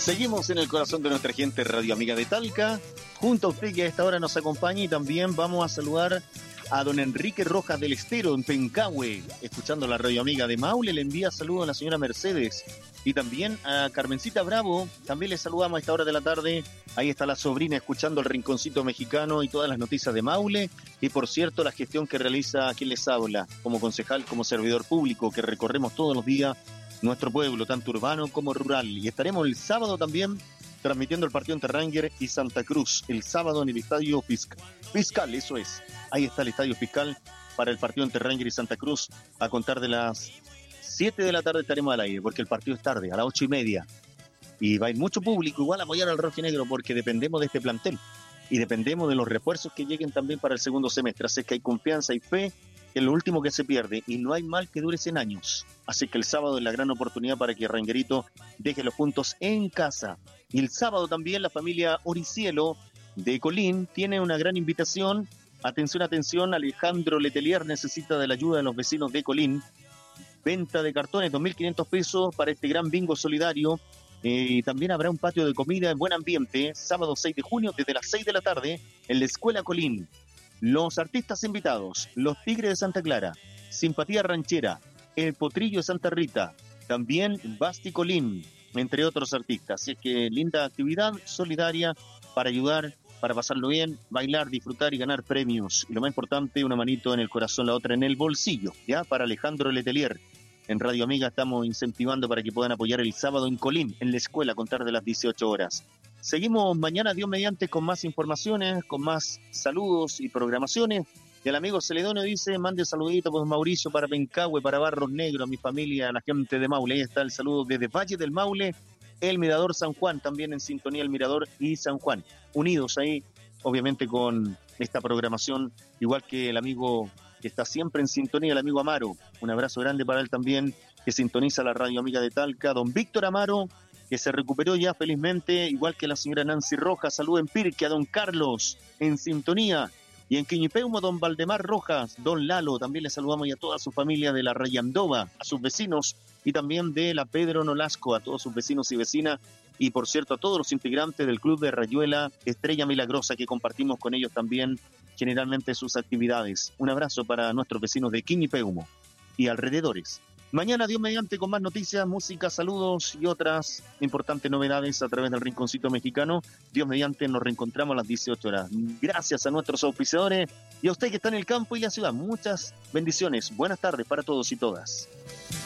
Seguimos en el corazón de nuestra gente Radio Amiga de Talca, junto a usted que a esta hora nos acompaña, y también vamos a saludar a don Enrique Rojas del Estero en Pencahue, escuchando la Radio Amiga de Maule. Le envía saludos a la señora Mercedes y también a Carmencita Bravo, también le saludamos a esta hora de la tarde. Ahí está la sobrina escuchando el Rinconcito Mexicano y todas las noticias de Maule, y por cierto la gestión que realiza quien les habla, como concejal, como servidor público, que recorremos todos los días nuestro pueblo, tanto urbano como rural. Y estaremos el sábado también transmitiendo el partido entre Ranger y Santa Cruz, el sábado en el Estadio Fiscal, eso es. Ahí está el Estadio Fiscal para el partido entre Ranger y Santa Cruz, a contar de las 7 de la tarde estaremos al aire, porque el partido es tarde, a las 8:30. Y va a ir mucho público igual a apoyar al rojinegro, porque dependemos de este plantel y dependemos de los refuerzos que lleguen también para el segundo semestre. Así que hay confianza y fe en lo último que se pierde, y no hay mal que dure 100 años. Así que el sábado es la gran oportunidad para que Rangerito deje los puntos en casa. Y el sábado también la familia Oricielo de Colín tiene una gran invitación. Atención, atención, Alejandro Letelier necesita de la ayuda de los vecinos de Colín. Venta de cartones, 2.500 pesos para este gran bingo solidario. Y también habrá un patio de comida en buen ambiente, sábado 6 de junio, desde las 6 de la tarde, en la Escuela Colín. Los artistas invitados: Los Tigres de Santa Clara, Simpatía Ranchera, El Potrillo de Santa Rita, también Basti Colín, entre otros artistas. Así que linda actividad solidaria para ayudar, para pasarlo bien, bailar, disfrutar y ganar premios. Y lo más importante, una manito en el corazón, la otra en el bolsillo, ¿ya? Para Alejandro Letelier. En Radio Amiga estamos incentivando para que puedan apoyar el sábado en Colín, en la escuela, a contar de las 18 horas. Seguimos mañana, Dios mediante, con más informaciones, con más saludos y programaciones. Y el amigo Celedonio dice: mande saludito pues Mauricio para Pencahue, para Barros Negros, a mi familia, a la gente de Maule. Ahí está el saludo desde Valle del Maule, el Mirador San Juan, también en sintonía el Mirador y San Juan. Unidos ahí, obviamente, con esta programación, igual que el amigo que está siempre en sintonía, el amigo Amaro. Un abrazo grande para él también, que sintoniza la Radio Amiga de Talca. Don Víctor Amaro, que se recuperó ya felizmente, igual que la señora Nancy Rojas. Saludo en Pirque a don Carlos, en sintonía. Y en Quiñipeumo, don Valdemar Rojas, don Lalo, también le saludamos, y a toda su familia de la Rayandova, a sus vecinos, y también de la Pedro Nolasco, a todos sus vecinos y vecinas, y por cierto a todos los integrantes del Club de Rayuela Estrella Milagrosa, que compartimos con ellos también generalmente sus actividades. Un abrazo para nuestros vecinos de Quiñipeumo y alrededores. Mañana, Dios mediante, con más noticias, música, saludos y otras importantes novedades a través del Rinconcito Mexicano. Dios mediante, nos reencontramos a las 18 horas. Gracias a nuestros auspiciadores y a usted que está en el campo y la ciudad. Muchas bendiciones. Buenas tardes para todos y todas.